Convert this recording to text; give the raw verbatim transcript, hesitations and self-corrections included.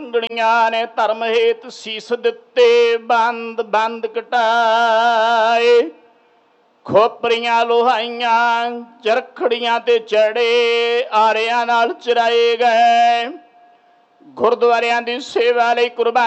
ਮੰਗਣੀਆਂ ਨੇ ਧਰਮ ਹੇਤ ਸੀਸ ਦਿੱਤੇ, ਬੰਦ ਬੰਦ ਕਟਾਏ। ਖੋਪਰੀਆਂ ਲੋਹਾਈਆਂ ਚਰਖੜੀਆਂ ਤੇ ਚੜੇ, ਆਰਿਆਂ ਨਾਲ ਚਰਾਏ ਗਏ। ਗੁਰਦੁਆਰਿਆਂ ਦੀ ਸੇਵਾ ਲਈ ਕੁਰਬਾਨੀ